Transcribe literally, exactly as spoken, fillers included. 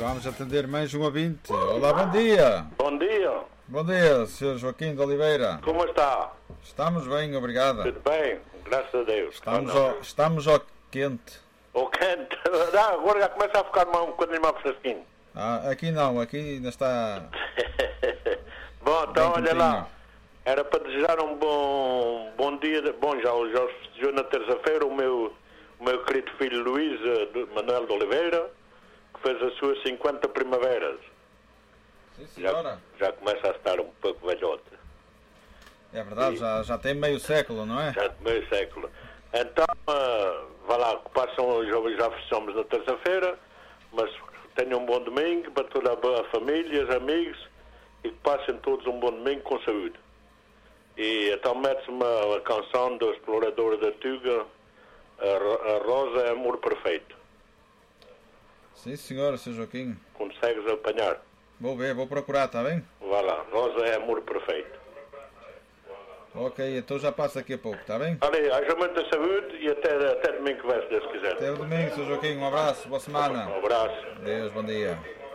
vamos atender mais um ouvinte. Olá, bom dia. Bom dia. Bom dia, senhor Joaquim de Oliveira. Como está? Estamos bem, obrigado. Tudo bem? Graças a Deus. Estamos, Ah, ao, estamos ao quente. O quente. Ah, agora já começa a ficar um bocadinho mais fresquinho. Ah, aqui não, aqui ainda está... Bom, então bem olha quentinho. lá. Era para desejar um bom, bom dia. de- Bom, já, já festejou na terça-feira o meu, o meu querido filho Luís eh, de- Manuel de Oliveira, que fez as suas cinquenta primaveras. Sim, Já, senhora. já começa a estar um pouco velhote. É verdade, já, já tem meio século, não é? Já de meio século. Então, uh, vá lá, que passam, já, já fechamos na terça-feira, mas tenham um bom domingo para toda a, a família, os amigos, e que passem todos um bom domingo com saúde. E então mete-se uma, uma canção do Explorador da Tuga, a, Ro- a Rosa é Amor Perfeito. Sim, senhora, senhor Joaquim. Consegues apanhar? Vou ver, vou procurar, está bem? Vá lá, Rosa é Amor Perfeito. Ok, então já passa daqui a pouco, está bem? Ali, haja muita saúde e até, até domingo que vem, se Deus quiser. Até o domingo, senhor Joaquim. Um abraço, boa semana. Um abraço. Deus, bom dia.